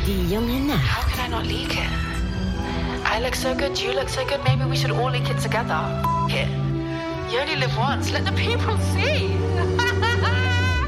How can I not leak it? I look so good, you look so good, maybe we should all leak it together. F it. You only live once, let the people see.